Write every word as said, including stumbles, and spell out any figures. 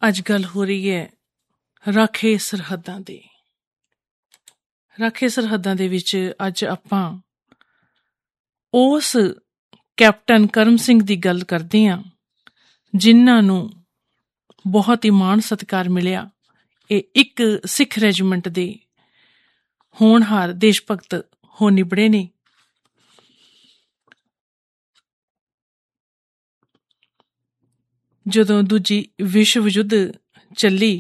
ਅੱਜ ਗੱਲ ਹੋ ਰਹੀ ਹੈ ਰਾਖੇ ਸਰਹੱਦਾਂ ਦੀ। ਰਾਖੇ ਸਰਹੱਦਾਂ ਦੇ ਵਿੱਚ ਅੱਜ ਆਪਾਂ ਉਸ ਕੈਪਟਨ ਕਰਮ ਸਿੰਘ ਦੀ ਗੱਲ ਕਰਦੇ ਹਾਂ ਜਿਨ੍ਹਾਂ ਨੂੰ ਬਹੁਤ ਹੀ ਮਾਣ ਸਤਿਕਾਰ ਮਿਲਿਆ। ਇਹ ਇੱਕ ਸਿੱਖ ਰੈਜੀਮੈਂਟ ਦੇ ਹੋਣਹਾਰ ਦੇਸ਼ ਭਗਤ ਹੋ ਨਿਬੜੇ ਨੇ। ਜਦੋਂ ਦੂਜੀ ਵਿਸ਼ਵ ਯੁੱਧ ਚੱਲੀ